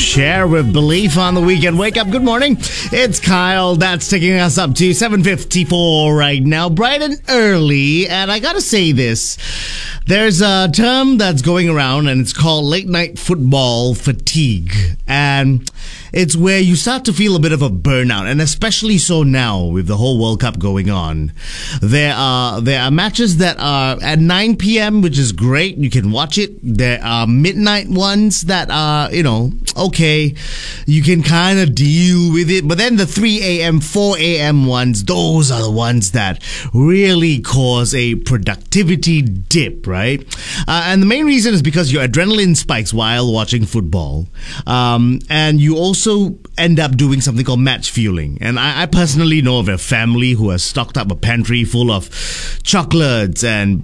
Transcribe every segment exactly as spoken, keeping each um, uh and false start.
Share with Belief on the weekend. Wake up, good morning. It's Kyle. That's taking us up to seven fifty-four right now, bright and early. And I gotta say this. There's a term that's going around and it's called late night football fatigue. And it's where you start to feel a bit of a burnout, and especially so now with the whole World Cup going on. There are there are matches that are at nine p.m., which is great. You can watch it. There are midnight ones that are, you know, okay. You can kind of deal with it. But then the three a.m., four a.m. ones, those are the ones that really cause a productivity dip, right? Uh, and the main reason is because your adrenaline spikes while watching football. Um, and you also also end up doing something called match fueling. And I, I personally know of a family who has stocked up a pantry full of chocolates and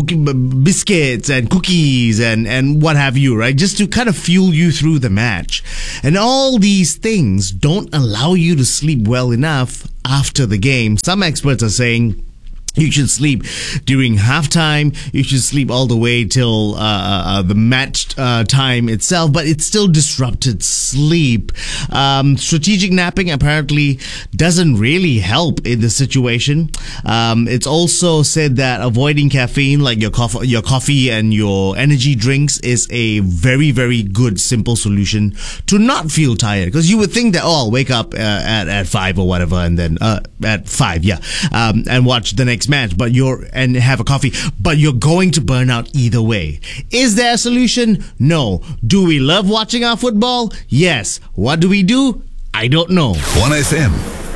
biscuits and cookies and, and what have you, right? Just to kind of fuel you through the match. And all these things don't allow you to sleep well enough after the game. Some experts are saying you should sleep during halftime. You should sleep all the way till uh, uh, the match uh, time itself, but it's still disrupted sleep. Um, strategic napping apparently doesn't really help in this situation. Um, it's also said that avoiding caffeine, like your coffee, your coffee and your energy drinks, is a very, very good, simple solution to not feel tired. Because you would think that, oh, I'll wake up uh, at at five or whatever, and then uh, at five, yeah, um, and watch the next match, but you're and have a coffee, but you're going to burn out either way. Is there a solution? No. Do we love watching our football? Yes. What do we do? I don't know. one F M.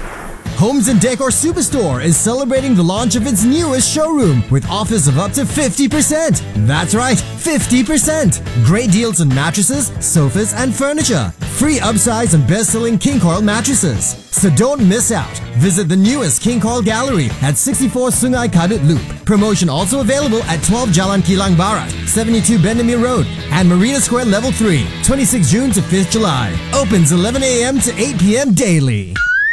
Homes and Decor Superstore is celebrating the launch of its newest showroom with offers of up to fifty percent. That's right, fifty percent. Great deals on mattresses, sofas and furniture. Free upsize and best-selling King Coil mattresses. So don't miss out. Visit the newest King Coil Gallery at sixty-four Sungai Kadut Loop. Promotion also available at twelve Jalan Kilang Barat, seventy-two Bendemeer Road and Marina Square Level three, twenty-sixth June to fifth July. Opens eleven a.m. to eight p.m. daily.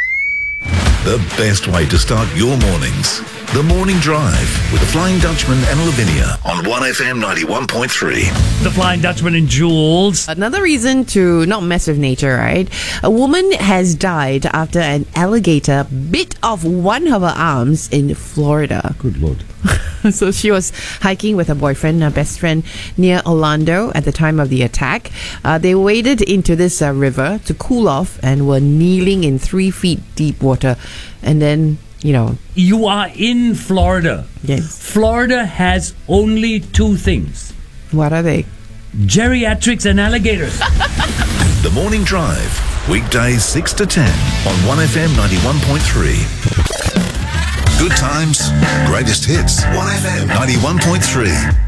The best way to start your mornings. The Morning Drive with the Flying Dutchman and Lavinia on one F M ninety-one point three. The Flying Dutchman and Jules. Another reason to not mess with nature, right? A woman has died after an alligator bit off one of her arms in Florida. Good Lord. So she was hiking with her boyfriend, her best friend, near Orlando at the time of the attack. Uh, they waded into this uh, river to cool off and were kneeling in three feet deep water. And then, you know... You are in Florida. Yes. Florida has only two things. What are they? Geriatrics and alligators. The Morning Drive. Weekdays six to ten on one F M ninety-one point three. Good times, greatest hits. one F M ninety-one point three.